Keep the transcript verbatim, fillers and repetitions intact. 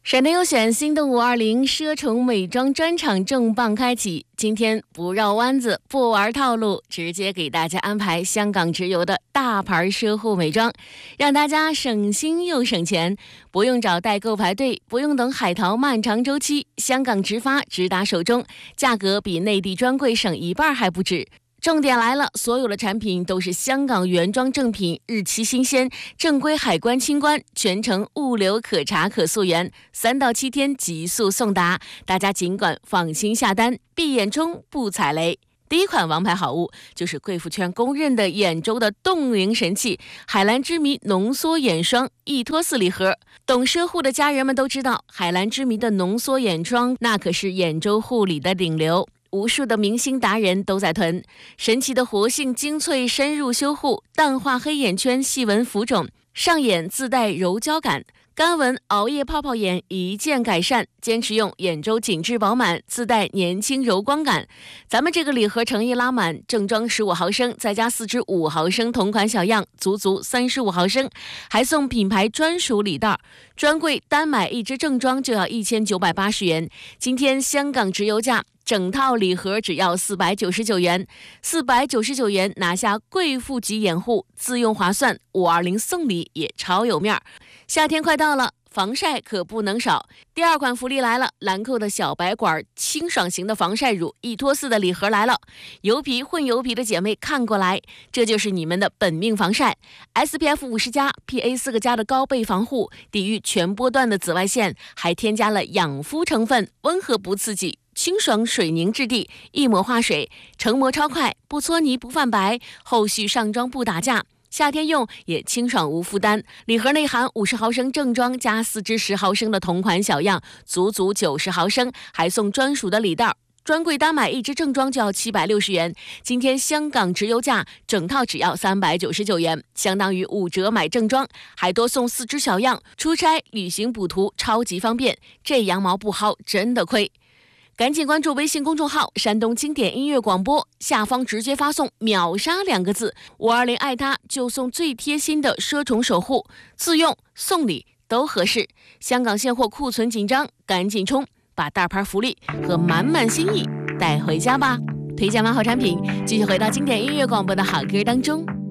闪电优选心动五二零奢宠美妆专场重磅开启，今天不绕弯子不玩套路，直接给大家安排香港直邮的大牌奢护美妆，让大家省心又省钱，不用找代购排队，不用等海淘漫长周期，香港直发直达手中，价格比内地专柜省一半还不止。重点来了，所有的产品都是香港原装正品，日期新鲜，正规海关清关，全程物流可查可溯源，三到七天急速送达，大家尽管放心下单，闭眼冲不踩雷。第一款王牌好物就是贵妇圈公认的眼周的冻龄神器海蓝之谜浓缩眼霜一托四礼盒。懂奢护的家人们都知道，海蓝之谜的浓缩眼霜那可是眼周护理的顶流，无数的明星达人都在囤。神奇的活性精粹深入修护，淡化黑眼圈细纹浮肿，上眼自带柔胶感，干纹熬夜泡泡眼一键改善，坚持用眼周紧致饱满，自带年轻柔光感。咱们这个礼盒诚意拉满，正装十五毫升，再加四支五毫升同款小样，足足三十五毫升，还送品牌专属礼袋。专柜单买一支正装就要一千九百八十元，今天香港直邮价整套礼盒只要四百九十九元，四百九十九元拿下贵妇级眼护，自用划算，五二零送礼也超有面儿。夏天快到了，防晒可不能少。第二款福利来了，兰蔻的小白管清爽型的防晒乳一托四的礼盒来了。油皮混油皮的姐妹看过来，这就是你们的本命防晒。 S P F 五十加 P A 四个加的高倍防护，抵御全波段的紫外线，还添加了养肤成分，温和不刺激，清爽水凝质地，一抹化水，成膜超快，不搓泥不泛白，后续上妆不打架，夏天用也清爽无负担。礼盒内含五十毫升正装加四支十毫升的同款小样，足足九十毫升，还送专属的礼袋。专柜单买一支正装就要七百六十元，今天香港直邮价整套只要三百九十九元，相当于五折买正装，还多送四支小样，出差旅行补涂超级方便，这羊毛不薅真的亏。赶紧关注微信公众号山东经典音乐广播，下方直接发送秒杀两个字，五二零爱他就送最贴心的奢宠守护，自用送礼都合适。香港现货库存紧张，赶紧冲，把大牌福利和满满心意带回家吧。推荐完好产品，继续回到经典音乐广播的好歌当中。